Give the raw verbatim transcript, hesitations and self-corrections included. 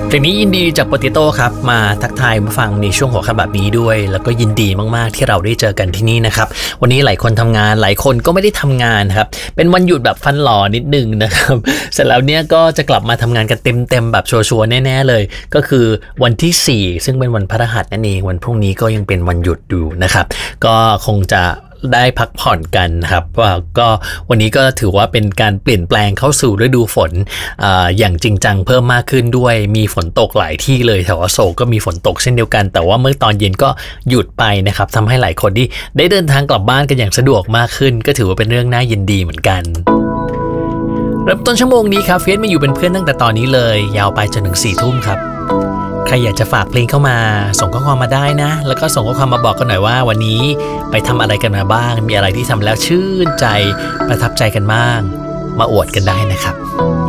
เพลงนี้ยินดีจากโปเตโต้ครับมาทักทายมาฟังในช่วงหัวค่ำแบบนี้ด้วยแล้วก็ยินดีมากๆที่เราได้เจอกันที่นี่นะครับวันนี้หลายคนทำงานหลายคนก็ไม่ได้ทำงานครับเป็นวันหยุดแบบฟันหล่อนิดนึงนะครับเสร็จแล้วเนี้ยก็จะกลับมาทำงานกันเต็มๆแบบชัวร์ๆแน่ๆเลยก็คือวันที่สี่ซึ่งเป็นวันพฤหัสนั่นเองวันพรุ่งนี้ก็ยังเป็นวันหยุดอยู่นะครับก็คงจะได้พักผ่อนกันครับว่าก็วันนี้ก็ถือว่าเป็นการเปลี่ยนแปลงเข้าสู่ฤดูฝน อ, อย่างจริงจังเพิ่มมากขึ้นด้วยมีฝนตกหลายที่เลยแถวอโศกก็มีฝนตกเช่นเดียวกันแต่ว่าเมื่อตอนเย็นก็หยุดไปนะครับทำให้หลายคนที่ได้เดินทางกลับบ้านกันอย่างสะดวกมากขึ้นก็ถือว่าเป็นเรื่องน่ายินดีเหมือนกันเริ่มต้นชั่วโมงนี้ครับเฟียสมาอยู่เป็นเพื่อนตั้งแต่ตอนนี้เลยยาวไปจนถึงสี่ทุ่มครับใครอยากจะฝากเพลงเข้ามาส่งข้อความมาได้นะแล้วก็ส่งข้อความมาบอกกันหน่อยว่าวันนี้ไปทำอะไรกันมาบ้างมีอะไรที่ทำแล้วชื่นใจประทับใจกันบ้างมาอวดกันได้นะครับ